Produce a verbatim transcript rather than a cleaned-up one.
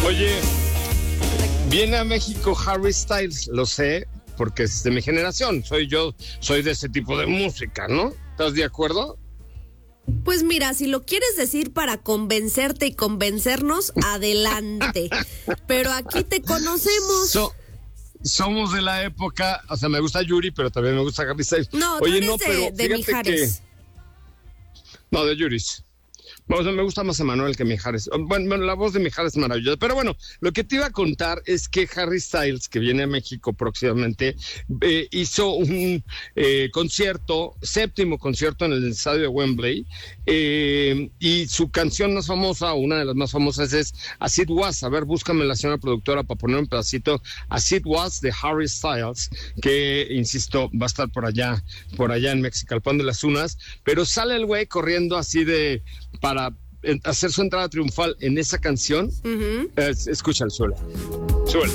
Oye, viene a México Harry Styles, lo sé, porque es de mi generación. Soy yo, soy de ese tipo de música, ¿no? ¿Estás de acuerdo? Pues mira, si lo quieres decir para convencerte y convencernos, adelante. Pero aquí te conocemos. So, somos de la época, o sea, me gusta Yuri, pero también me gusta Harry Styles. No, Oye, tú eres no, de, pero de Mijares. Que... No, de Yuris. Bueno, o sea, me gusta más Emanuel que Mijares. Bueno, la voz de Mijares es maravillosa. Pero bueno, lo que te iba a contar es que Harry Styles, que viene a México próximamente, eh, hizo un eh, concierto, séptimo concierto en el estadio de Wembley, eh, y su canción más famosa, una de las más famosas, es As It Was. A ver, búscame la señora productora para poner un pedacito. As It Was de Harry Styles, que, insisto, va a estar por allá, por allá en Mexicalpan de las Unas, pero sale el güey corriendo así de... para hacer su entrada triunfal en esa canción. Uh-huh. Es, escucha el suelo. Suelo.